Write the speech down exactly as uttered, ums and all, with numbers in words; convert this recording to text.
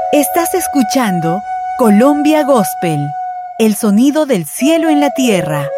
Estás escuchando Colombia Gospel, el sonido del cielo en la tierra.